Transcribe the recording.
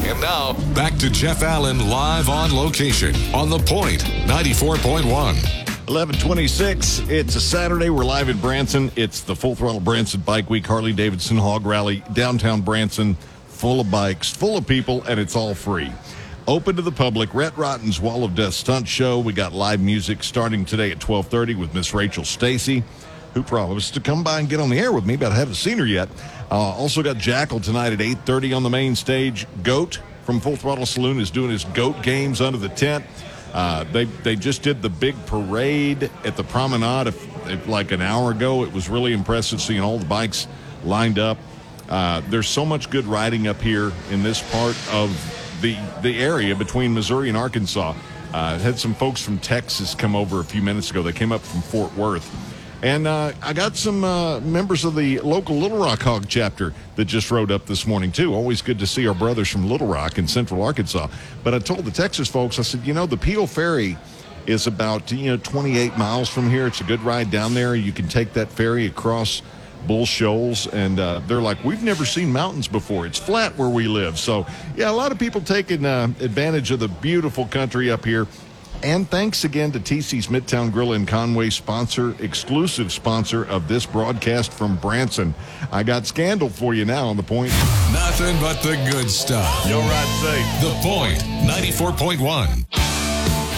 And now, back to Jeff Allen live on location on The Point, 94.1. 11:26. It's a Saturday. We're live in Branson. It's the Full Throttle Branson Bike Week, Harley-Davidson Hog Rally, downtown Branson, full of bikes, full of people, and it's all free. Open to the public. Rhett Rotten's Wall of Death Stunt Show. We got live music starting today at 12:30 with Miss Rachel Stacy, who promised to come by and get on the air with me, but I haven't seen her yet. Also got Jackal tonight at 8:30 on the main stage. Goat from Full Throttle Saloon is doing his Goat games under the tent. They just did the big parade at the promenade like an hour ago. It was really impressive seeing all the bikes lined up. There's so much good riding up here in this part of the area between Missouri and Arkansas. Had some folks from Texas come over a few minutes ago. They came up from Fort Worth. And I got some members of the local Little Rock Hog chapter that just rode up this morning, too. Always good to see our brothers from Little Rock in Central Arkansas. But I told the Texas folks, I said, the Peel Ferry is about, 28 miles from here. It's a good ride down there. You can take that ferry across Bull Shoals. And they're like, we've never seen mountains before. It's flat where we live. So, yeah, a lot of people taking advantage of the beautiful country up here. And thanks again to TC's Midtown Grill in Conway, exclusive sponsor of this broadcast from Branson. I got scandal for you now on The Point. Nothing but the good stuff. You'll ride safe. The Point, 94.1.